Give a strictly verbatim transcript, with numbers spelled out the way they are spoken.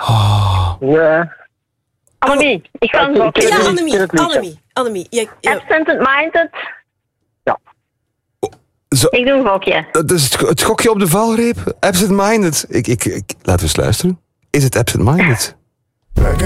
Oh. Ja. Annemie, ik ga een Ik- ik- gokje. ik- Ja, ken Annemie. het liedje. Annemie. Annemie. Je, je, Absent-minded. Zo, Ik doe een gokje. dat is het, het gokje op de valreep. Absent-minded. Ik, ik, ik, laten we eens luisteren. Is het absent-minded?